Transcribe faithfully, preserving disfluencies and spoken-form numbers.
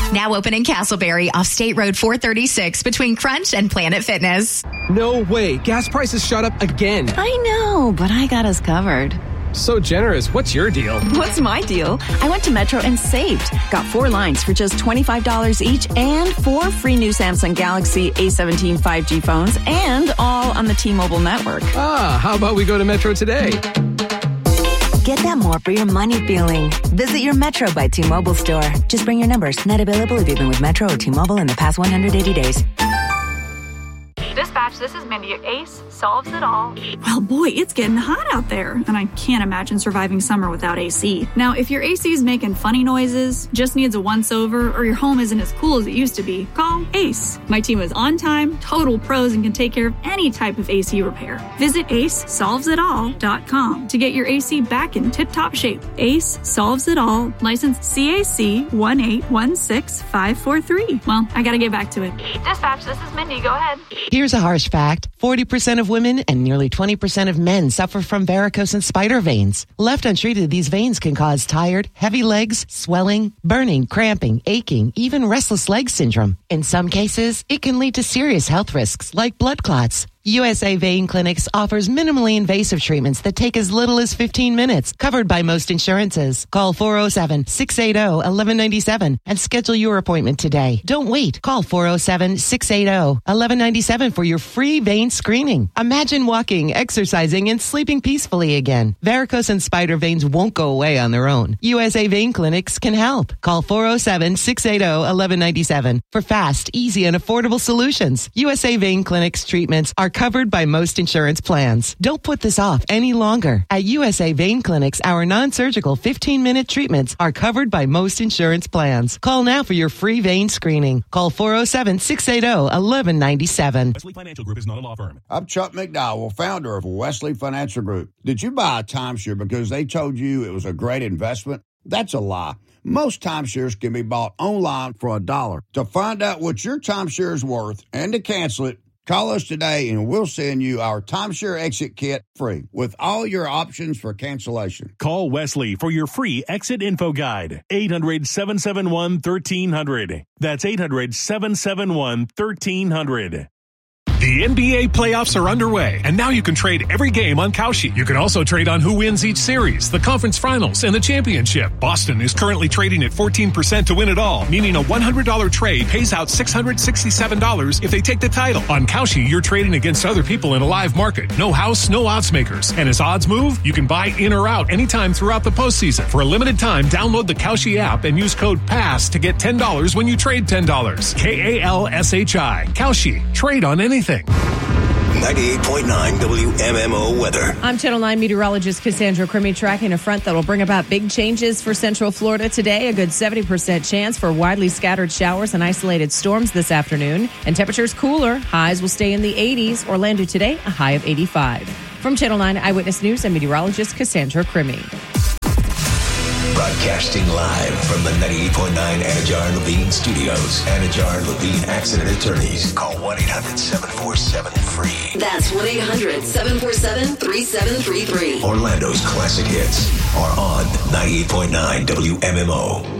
Now open in Castleberry off State Road four thirty-six between Crunch and Planet Fitness. No way. Gas prices shot up again. I know, but I got us covered. So generous. What's your deal? What's my deal? I went to Metro and saved. Got four lines for just twenty-five dollars each and four free new Samsung Galaxy A seventeen five G phones and all on the T-Mobile network. Ah, how about we go to Metro today? Get that more for your money feeling. Visit your Metro by T-Mobile store. Just bring your numbers. Not available if you've been with Metro or T-Mobile in the past one hundred eighty days. Dispatch, this is Mindy. Ace solves it all. Well, boy, it's getting hot out there, and I can't imagine surviving summer without A C. Now, if your A C is making funny noises, just needs a once-over, or your home isn't as cool as it used to be, call Ace. My team is on time, total pros, and can take care of any type of A C repair. Visit ace solves it all dot com to get your A C back in tip-top shape. Ace Solves It All, licensed C A C one eight one six five four three. Well, I gotta get back to it. Dispatch, this is Mindy. Go ahead. Here's a harsh fact. forty percent of women and nearly twenty percent of men suffer from varicose and spider veins. Left untreated, these veins can cause tired, heavy legs, swelling, burning, cramping, aching, even restless leg syndrome. In some cases, it can lead to serious health risks like blood clots. U S A Vein Clinics offers minimally invasive treatments that take as little as fifteen minutes, covered by most insurances. Call four oh seven, six eight oh, one one nine seven and schedule your appointment today. Don't wait. Call four oh seven, six eight oh, one one nine seven for your free vein screening. Imagine walking, exercising, and sleeping peacefully again. Varicose and spider veins won't go away on their own. U S A Vein Clinics can help. Call four oh seven, six eight oh, one one nine seven for fast, easy, and affordable solutions. U S A Vein Clinics treatments are covered by most insurance plans. Don't put this off any longer. At U S A Vein Clinics, our non-surgical fifteen-minute treatments are covered by most insurance plans. Call now for your free vein screening. Call four oh seven, six eight oh, one one nine seven. Wesley Financial Group is not a law firm. I'm Chuck McDowell, founder of Wesley Financial Group. Did you buy a timeshare because they told you it was a great investment? That's a lie. Most timeshares can be bought online for a dollar. To find out what your timeshare is worth and to cancel it, call us today and we'll send you our timeshare exit kit free with all your options for cancellation. Call Wesley for your free exit info guide. eight hundred, seven seven one, one three hundred. That's eight hundred, seven seven one, one three hundred. The N B A playoffs are underway, and now you can trade every game on Kalshi. You can also trade on who wins each series, the conference finals, and the championship. Boston is currently trading at fourteen percent to win it all, meaning a one hundred dollars trade pays out six hundred sixty-seven dollars if they take the title. On Kalshi, you're trading against other people in a live market. No house, no odds makers. And as odds move, you can buy in or out anytime throughout the postseason. For a limited time, download the Kalshi app and use code PASS to get ten dollars when you trade ten dollars. K A L S H I. Kalshi. Trade on anything. ninety-eight point nine W M M O weather. I'm Channel nine meteorologist Cassandra Crimmy, tracking a front that will bring about big changes for Central Florida today. A good seventy percent chance for widely scattered showers and isolated storms this afternoon. And temperatures cooler. Highs will stay in the eighties. Orlando today, a high of eighty-five. From Channel nine Eyewitness News, I'm meteorologist Cassandra Crimmy. Broadcasting live from the ninety-eight point nine Anajar Levine Studios. Anajar Levine Accident Attorneys. Call one eight hundred, seven four seven, F R E E. That's one eight hundred, seven four seven, three seven three three. Orlando's classic hits are on ninety-eight point nine W M M O.